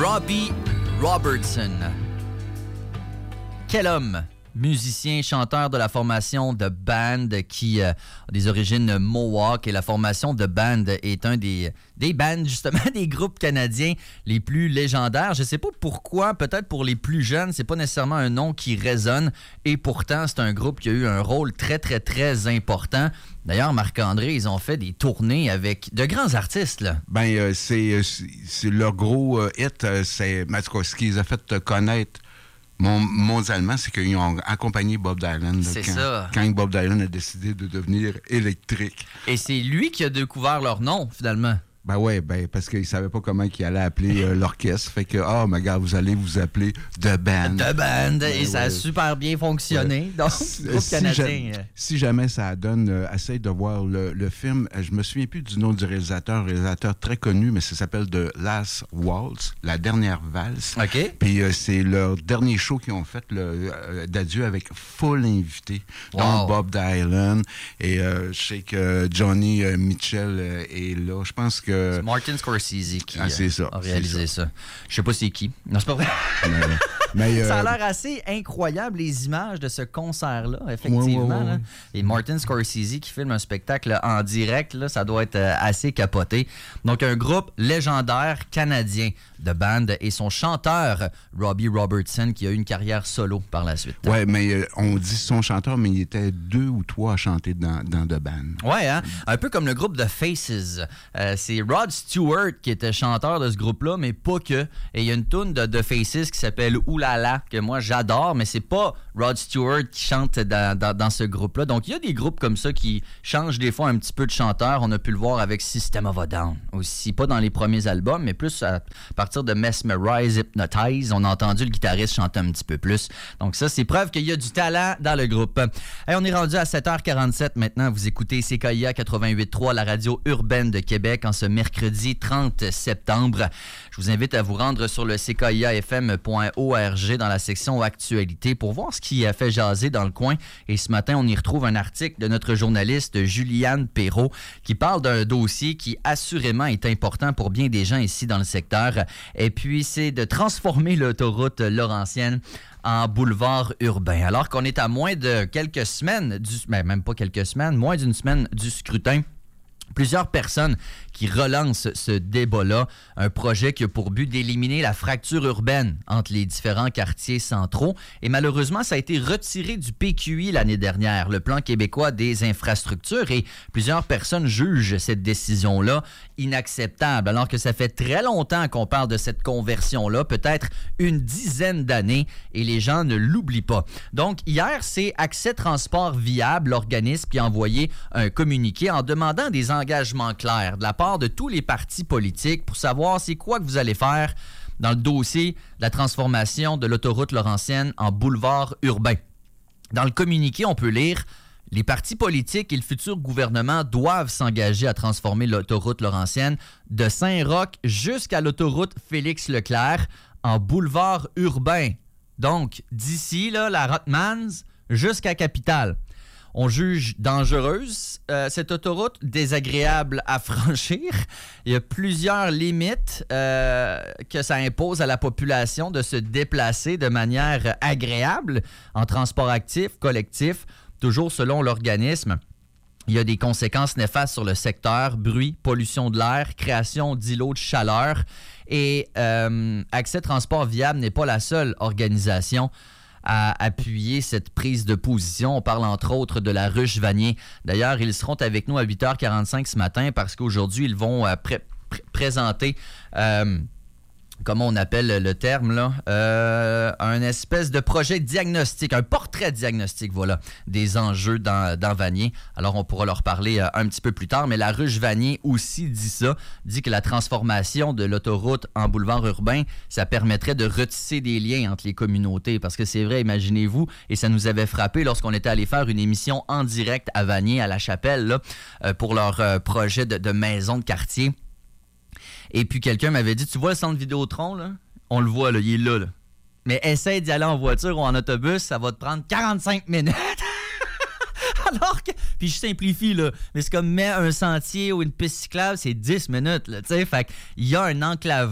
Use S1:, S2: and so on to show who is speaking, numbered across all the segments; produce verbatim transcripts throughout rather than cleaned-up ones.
S1: Robbie Robertson. Quel homme! Musicien, chanteur de la formation The Band qui euh, a des origines Mohawk, et la formation The Band est un des, des bands, justement, des groupes canadiens les plus légendaires. Je ne sais pas pourquoi, peut-être pour les plus jeunes, c'est pas nécessairement un nom qui résonne, et pourtant c'est un groupe qui a eu un rôle très très très important. D'ailleurs, Marc-André, ils ont fait des tournées avec de grands artistes, là.
S2: Ben, euh, c'est, c'est, c'est leur gros euh, hit, euh, c'est, en tout cas, ce qui les a fait connaître Mon, mondialement, c'est qu'ils ont accompagné Bob Dylan. Là,
S1: c'est
S2: quand,
S1: ça.
S2: Quand Bob Dylan a décidé de devenir électrique.
S1: Et c'est lui qui a découvert leur nom, finalement.
S2: Ben ouais, ben parce qu'il savait pas comment il allait appeler euh, l'orchestre. Fait que, ah, oh, mais gars, vous allez vous appeler The Band.
S1: The Band,
S2: ben,
S1: et ça
S2: ouais.
S1: a super bien fonctionné. Ouais. Donc, groupe
S2: si,
S1: canadien.
S2: Ja- si jamais ça donne, euh, essaye de voir le, le film. Je me souviens plus du nom du réalisateur, un réalisateur très connu, mais ça s'appelle The Last Waltz, La Dernière Valse.
S1: OK.
S2: Puis euh, c'est leur dernier show qu'ils ont fait, le, euh, d'adieu, avec full invité.
S1: Wow.
S2: Donc Bob Dylan, et euh, je sais que Johnny euh, Mitchell euh, est là. Je pense que
S1: C'est Martin Scorsese qui
S2: ah, c'est ça,
S1: a réalisé
S2: c'est ça.
S1: ça. Je sais pas c'est qui. Non, c'est pas vrai.
S2: Mais, mais, euh,
S1: ça a l'air assez incroyable, les images de ce concert-là, effectivement.
S2: Ouais, ouais, ouais,
S1: là.
S2: ouais.
S1: Et Martin Scorsese qui filme un spectacle en direct, là, ça doit être euh, assez capoté. Donc, un groupe légendaire canadien de band, et son chanteur, Robbie Robertson, qui a eu une carrière solo par la suite.
S2: Oui, mais euh, on dit son chanteur, mais il était deux ou trois à chanter dans, dans The Band.
S1: Ouais, hein? Un peu comme le groupe The Faces. Euh, c'est Rod Stewart qui était chanteur de ce groupe-là, mais pas que. Et il y a une tune de The Faces qui s'appelle Oulala, que moi j'adore, mais c'est pas Rod Stewart qui chante dans, dans, dans ce groupe-là. Donc il y a des groupes comme ça qui changent des fois un petit peu de chanteur. On a pu le voir avec System of a Down aussi. Pas dans les premiers albums, mais plus à partir de Mesmerize, Hypnotize. On a entendu le guitariste chanter un petit peu plus. Donc ça, c'est preuve qu'il y a du talent dans le groupe. Et on est rendu à sept heures quarante-sept maintenant. Vous écoutez C K I A quatre-vingt-huit trois, la radio urbaine de Québec, en ce mercredi trente septembre. Je vous invite à vous rendre sur le c k i a f m point org dans la section Actualité pour voir ce qui a fait jaser dans le coin. Et ce matin, on y retrouve un article de notre journaliste Juliane Perrault qui parle d'un dossier qui assurément est important pour bien des gens ici dans le secteur. Et puis, c'est de transformer l'autoroute Laurentienne en boulevard urbain. Alors qu'on est à moins de quelques semaines, du, ben même pas quelques semaines, moins d'une semaine du scrutin, plusieurs personnes qui relancent ce débat-là, un projet qui a pour but d'éliminer la fracture urbaine entre les différents quartiers centraux. Et malheureusement, ça a été retiré du P Q I l'année dernière, le Plan québécois des infrastructures, et plusieurs personnes jugent cette décision-là inacceptable, alors que ça fait très longtemps qu'on parle de cette conversion-là, peut-être une dizaine d'années, et les gens ne l'oublient pas. Donc, hier, c'est Accès Transport Viable, l'organisme qui a envoyé un communiqué en demandant des engagements clairs de la part de tous les partis politiques pour savoir c'est quoi que vous allez faire dans le dossier de la transformation de l'autoroute Laurentienne en boulevard urbain. Dans le communiqué, on peut lire « Les partis politiques et le futur gouvernement doivent s'engager à transformer l'autoroute Laurentienne de Saint-Roch jusqu'à l'autoroute Félix-Leclerc en boulevard urbain. Donc, d'ici, là, la Rothmans jusqu'à Capitale. » On juge dangereuse euh, cette autoroute, désagréable à franchir. Il y a plusieurs limites euh, que ça impose à la population de se déplacer de manière agréable en transport actif, collectif, toujours selon l'organisme. Il y a des conséquences néfastes sur le secteur, bruit, pollution de l'air, création d'îlots de chaleur. Et euh, Accès Transport Viable n'est pas la seule organisation à appuyer cette prise de position. On parle entre autres de la Ruche Vanier. D'ailleurs, ils seront avec nous à huit heures quarante-cinq ce matin parce qu'aujourd'hui, ils vont euh, pré- pr- présenter... Euh, comment on appelle le terme, là, euh, un espèce de projet diagnostic, un portrait diagnostic, voilà, des enjeux dans, dans Vanier. Alors, on pourra leur parler euh, un petit peu plus tard, mais la Ruche Vanier aussi dit ça, dit que la transformation de l'autoroute en boulevard urbain, ça permettrait de retisser des liens entre les communautés, parce que c'est vrai, imaginez-vous, et ça nous avait frappé lorsqu'on était allé faire une émission en direct à Vanier, à la Chapelle, là, euh, pour leur euh, projet de, de maison de quartier. Et puis quelqu'un m'avait dit, tu vois le centre Vidéotron, là? On le voit, là, il est là, là. Mais essaye d'y aller en voiture ou en autobus, ça va te prendre quarante-cinq minutes. Alors que... Puis je simplifie, là. Mais c'est comme mettre un sentier ou une piste cyclable, c'est dix minutes, là, tu sais. Fait qu'il y a un enclavement.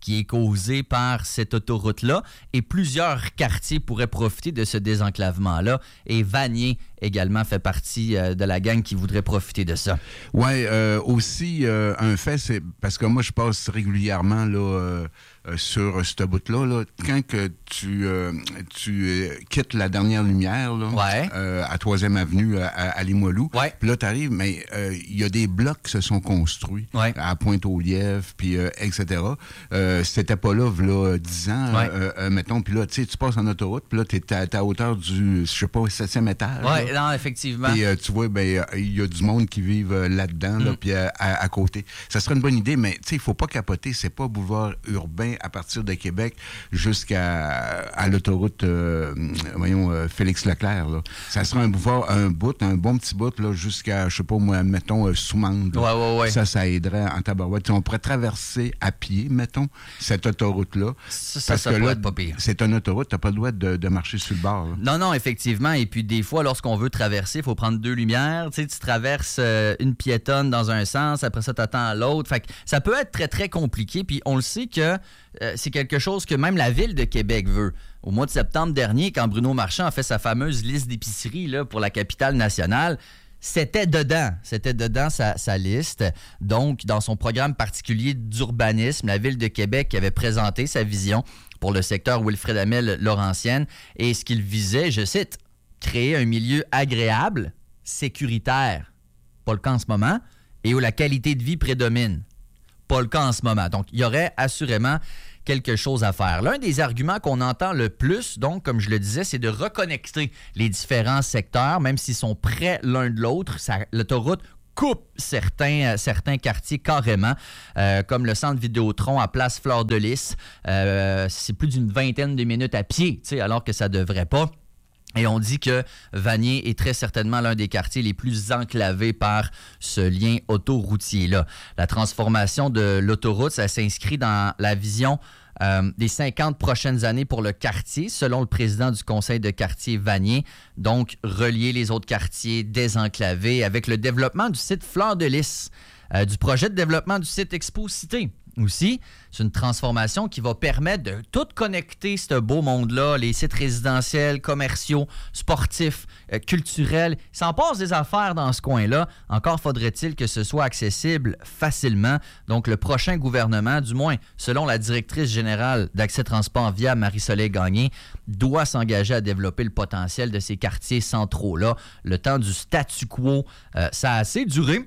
S1: qui est causé par cette autoroute-là. Et plusieurs quartiers pourraient profiter de ce désenclavement-là. Et Vanier également fait partie euh, de la gang qui voudrait profiter de ça.
S2: Oui, euh, aussi, euh, un fait, c'est parce que moi, je passe régulièrement là, euh, euh, sur ce bout-là. Là, quand que tu, euh, tu euh, quittes la dernière lumière là,
S1: ouais.
S2: euh, à troisième avenue à, à Limoilou,
S1: ouais.
S2: puis là, tu arrives, mais il euh, y a des blocs qui se sont construits
S1: ouais.
S2: à Pointe-aux-Lièvres, puis euh, et cetera. Euh, c'était pas là, là, dix ans,
S1: ouais.
S2: euh, euh, mettons, puis là, tu sais, tu passes en autoroute, puis là, tu es à, à hauteur du, je sais pas, septième étage.
S1: Oui, non, effectivement.
S2: Et euh, tu vois, ben il y a du monde qui vivent euh, là-dedans, mm. là, puis à, à, à côté. Ça serait une bonne idée, mais tu sais, il faut pas capoter. C'est pas boulevard urbain à partir de Québec jusqu'à à l'autoroute, euh, voyons, euh, Félix-Leclerc. Là. Ça serait un boulevard, un bout, un bon petit bout, là, jusqu'à, je sais pas moi, mettons, euh, Soumande.
S1: Ouais, ouais, ouais.
S2: Ça, ça aiderait en tabarouette. T'sais, on pourrait traverser à pied, mettons, cette autoroute-là.
S1: Ça, ça,
S2: parce
S1: ça
S2: que là,
S1: être pas pire.
S2: C'est une autoroute, t'as pas le droit de, de marcher sur le bord. Là.
S1: Non, non, effectivement. Et puis, des fois, lorsqu'on veut traverser, il faut prendre deux lumières. Tu sais, tu traverses euh, une piétonne dans un sens, après ça, tu attends à l'autre. Fait que ça peut être très, très compliqué. Puis, on le sait que euh, c'est quelque chose que même la Ville de Québec veut. Au mois de septembre dernier, quand Bruno Marchand a fait sa fameuse liste d'épiceries là, pour la capitale nationale, c'était dedans. C'était dedans sa, sa liste. Donc, dans son programme particulier d'urbanisme, la Ville de Québec avait présenté sa vision pour le secteur Wilfrid-Hamel-Laurentienne. Et ce qu'il visait, je cite, créer un milieu agréable, sécuritaire, pas le cas en ce moment, et où la qualité de vie prédomine, pas le cas en ce moment. Donc, il y aurait assurément quelque chose à faire. L'un des arguments qu'on entend le plus, donc, comme je le disais, c'est de reconnecter les différents secteurs, même s'ils sont près l'un de l'autre. Ça, l'autoroute coupe certains, euh, certains quartiers carrément, euh, comme le centre Vidéotron à Place Fleur-de-Lys. Euh, c'est plus d'une vingtaine de minutes à pied, alors que ça ne devrait pas. Et on dit que Vanier est très certainement l'un des quartiers les plus enclavés par ce lien autoroutier-là. La transformation de l'autoroute, ça s'inscrit dans la vision euh, des cinquante prochaines années pour le quartier, selon le président du conseil de quartier Vanier. Donc, relier les autres quartiers désenclavés avec le développement du site Fleur-de-Lys, euh, du projet de développement du site Expo-Cité. Aussi, c'est une transformation qui va permettre de tout connecter ce beau monde-là, les sites résidentiels, commerciaux, sportifs, euh, culturels. Il s'en passe des affaires dans ce coin-là. Encore faudrait-il que ce soit accessible facilement. Donc, le prochain gouvernement, du moins selon la directrice générale d'Accès Transport Viable, Marie-Soleil Gagné, doit s'engager à développer le potentiel de ces quartiers centraux-là. Le temps du statu quo, euh, ça a assez duré.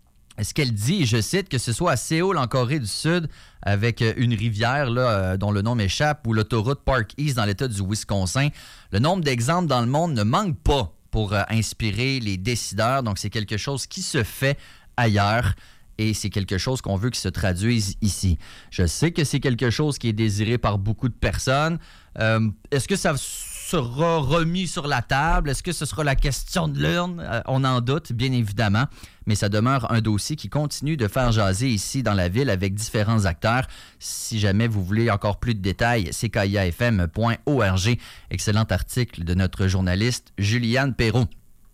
S1: Ce qu'elle dit, je cite, que ce soit à Séoul, en Corée du Sud, avec une rivière là, euh, dont le nom m'échappe, ou l'autoroute Park East dans l'État du Wisconsin, le nombre d'exemples dans le monde ne manque pas pour euh, inspirer les décideurs. Donc, c'est quelque chose qui se fait ailleurs et c'est quelque chose qu'on veut qui se traduise ici. Je sais que c'est quelque chose qui est désiré par beaucoup de personnes. Euh, est-ce que ça sera remis sur la table? Est-ce que ce sera la question de l'urne? Euh, on en doute, bien évidemment, mais ça demeure un dossier qui continue de faire jaser ici dans la ville avec différents acteurs. Si jamais vous voulez encore plus de détails, c k i a f m point org. Excellent article de notre journaliste Juliane Perrault.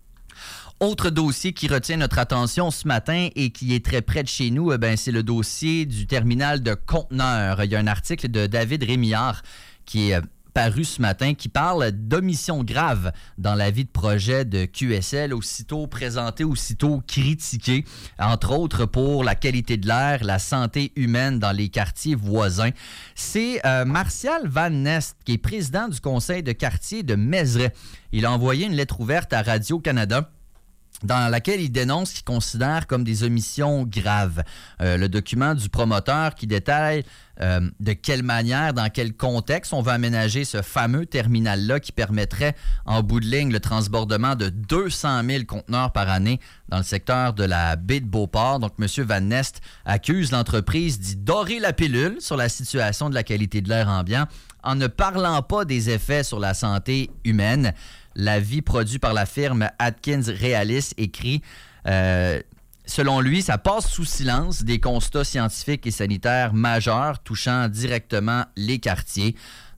S1: Autre dossier qui retient notre attention ce matin et qui est très près de chez nous, eh bien, c'est le dossier du terminal de conteneurs. Il y a un article de David Rémillard qui est paru ce matin qui parle d'omissions graves dans la vie de projet de Q S L, aussitôt présenté, aussitôt critiqué, entre autres pour la qualité de l'air, la santé humaine dans les quartiers voisins. C'est euh, Martial Van Nest, qui est président du conseil de quartier de Mézeray. Il a envoyé une lettre ouverte à Radio-Canada dans laquelle il dénonce ce qu'il considère comme des omissions graves. Euh, le document du promoteur qui détaille euh, de quelle manière, dans quel contexte on va aménager ce fameux terminal-là qui permettrait, en bout de ligne, le transbordement de deux cent mille conteneurs par année dans le secteur de la baie de Beauport. Donc, M. Van Nest accuse l'entreprise d'y dorer la pilule sur la situation de la qualité de l'air ambiant en ne parlant pas des effets sur la santé humaine. L'avis produit par la firme Atkins Realis écrit euh, « Selon lui, ça passe sous silence des constats scientifiques et sanitaires majeurs touchant directement les quartiers. »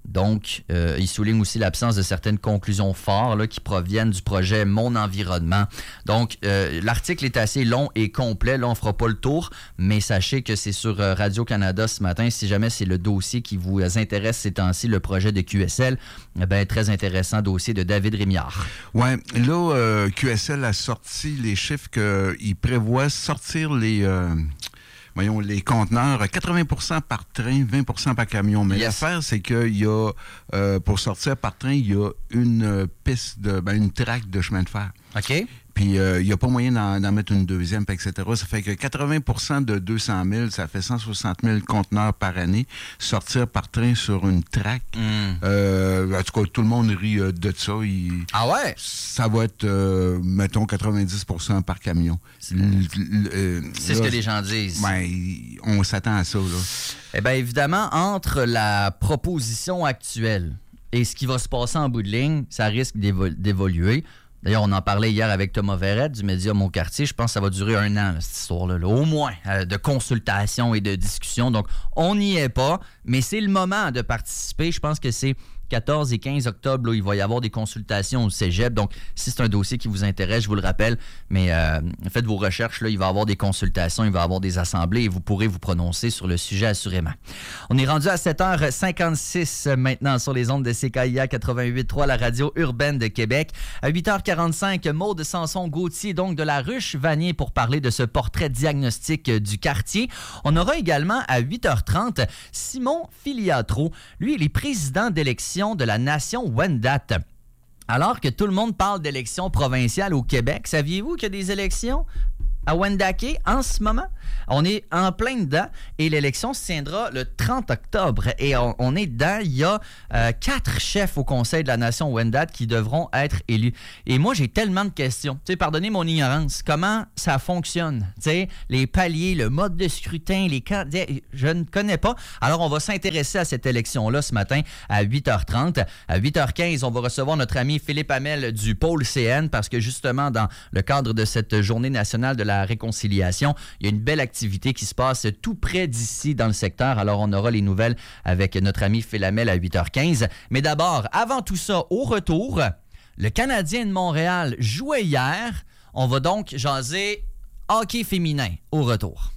S1: Donc, euh, il souligne aussi l'absence de certaines conclusions fortes là, qui proviennent du projet Mon Environnement. Donc, euh, l'article est assez long et complet. Là, on ne fera pas le tour, mais sachez que c'est sur euh, Radio-Canada ce matin. Si jamais c'est le dossier qui vous intéresse ces temps-ci, le projet de Q S L, eh bien, très intéressant dossier de David Rémillard.
S2: Oui, là, euh, Q S L a sorti les chiffres qu'il prévoit sortir les... Euh Voyons, les conteneurs, quatre-vingts pour cent par train, vingt pour cent par camion. Mais yes. L'affaire, c'est qu'il y a, euh, pour sortir par train, il y a une piste, de, ben, une traque de chemin de fer.
S1: OK.
S2: Puis, euh, il n'y a pas moyen d'en, d'en mettre une deuxième, et cetera. Ça fait que quatre-vingts pour cent de deux cent mille, ça fait cent soixante mille conteneurs par année. Sortir par train sur une traque. Mm. Euh, en tout cas, tout le monde rit euh, de ça. Il,
S1: ah ouais?
S2: Ça va être, euh, mettons, quatre-vingt-dix pour cent par camion.
S1: C'est, l- l- euh, c'est là, ce que les gens disent.
S2: Ben, on s'attend à ça, là.
S1: Eh bien, évidemment, entre la proposition actuelle et ce qui va se passer en bout de ligne, ça risque d'évo- d'évoluer. D'ailleurs, on en parlait hier avec Thomas Verrette du média Mon Quartier. Je pense que ça va durer un an, là, cette histoire-là, là, au moins, euh, de consultation et de discussion. Donc, on n'y est pas, mais c'est le moment de participer. Je pense que c'est quatorze et quinze octobre, là, il va y avoir des consultations au cégep. Donc, si c'est un dossier qui vous intéresse, je vous le rappelle, mais euh, faites vos recherches. Là, il va y avoir des consultations, il va y avoir des assemblées et vous pourrez vous prononcer sur le sujet assurément. On est rendu à sept heures cinquante-six maintenant sur les ondes de C K I A quatre-vingt-huit trois, la radio urbaine de Québec. À huit heures quarante-cinq, Maude Sanson-Gauthier, donc de la Ruche-Vanier, pour parler de ce portrait diagnostic du quartier. On aura également à huit heures trente Simon Filiatro. Lui, il est président d'élection de la nation Wendat. Alors que tout le monde parle d'élections provinciales au Québec, saviez-vous qu'il y a des élections à Wendake en ce moment? On est en plein dedans et l'élection se tiendra le trente octobre. Et on, on est dedans. Il y a euh, quatre chefs au Conseil de la nation Wendat qui devront être élus. Et moi, j'ai tellement de questions. Tu sais, pardonnez mon ignorance. Comment ça fonctionne? Tu sais, les paliers, le mode de scrutin, les candidats, je ne connais pas. Alors, on va s'intéresser à cette élection-là ce matin à huit heures trente. À huit heures quinze, on va recevoir notre ami Philippe Hamel du Pôle C N parce que justement, dans le cadre de cette journée nationale de la réconciliation, il y a une belle activité qui se passe tout près d'ici dans le secteur. Alors, on aura les nouvelles avec notre ami Phil Hamel à huit heures quinze. Mais d'abord, avant tout ça, au retour, le Canadien de Montréal jouait hier. On va donc jaser hockey féminin au retour.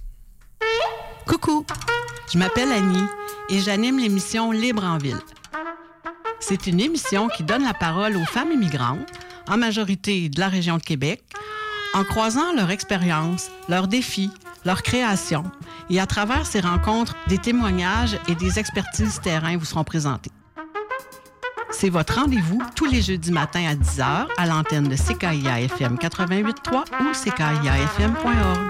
S3: Coucou, je m'appelle Annie et j'anime l'émission Libre en ville. C'est une émission qui donne la parole aux femmes immigrantes, en majorité de la région de Québec, en croisant leur expérience, leurs défis, leurs créations. Et à travers ces rencontres, des témoignages et des expertises terrain vous seront présentés. C'est votre rendez-vous tous les jeudis matins à dix heures à l'antenne de C K I A F M quatre-vingt-huit trois ou c k i a f m point org.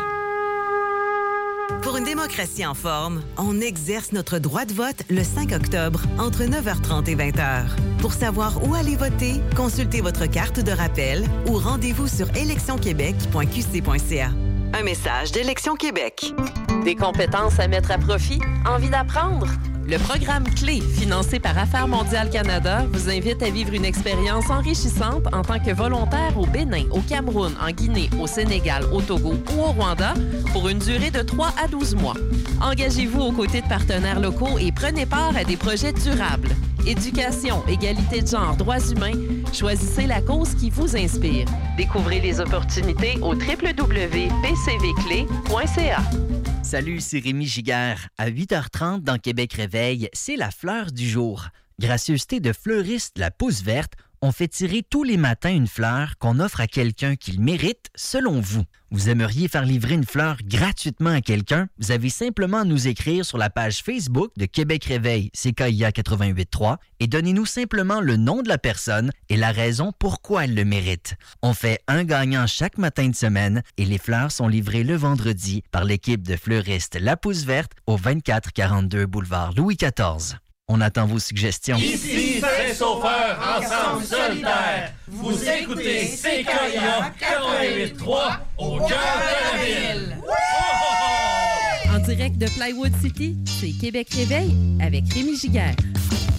S4: Pour une démocratie en forme, on exerce notre droit de vote le cinq octobre entre neuf heures trente et vingt heures. Pour savoir où aller voter, consultez votre carte de rappel ou rendez-vous sur élection québec point q c point c a. Un message d'Élection Québec.
S5: Des compétences à mettre à profit? Envie d'apprendre? Le programme Clé, financé par Affaires mondiales Canada, vous invite à vivre une expérience enrichissante en tant que volontaire au Bénin, au Cameroun, en Guinée, au Sénégal, au Togo ou au Rwanda pour une durée de trois à douze mois. Engagez-vous aux côtés de partenaires locaux et prenez part à des projets durables. Éducation, égalité de genre, droits humains, choisissez la cause qui vous inspire. Découvrez les opportunités au w w w point p c v clé point c a.
S6: Salut, c'est Rémi Giguère. À huit heures trente dans Québec Réveil, c'est la fleur du jour. Gracieuseté de fleuriste La Pousse Verte, on fait tirer tous les matins une fleur qu'on offre à quelqu'un qui le mérite, selon vous. Vous aimeriez faire livrer une fleur gratuitement à quelqu'un? Vous avez simplement à nous écrire sur la page Facebook de Québec Réveil C K I A quatre-vingt-huit trois et donnez-nous simplement le nom de la personne et la raison pourquoi elle le mérite. On fait un gagnant chaque matin de semaine et les fleurs sont livrées le vendredi par l'équipe de fleuristes La Pousse Verte au vingt-quatre quarante-deux boulevard Louis quatorze. On attend vos suggestions.
S7: Ici, Saint-Sauveur, ensemble solitaire. Vous écoutez C K I A quatre-vingt-huit trois au cœur de la ville.
S5: En direct de Plywood City, c'est Québec Réveil avec Rémi Giguère.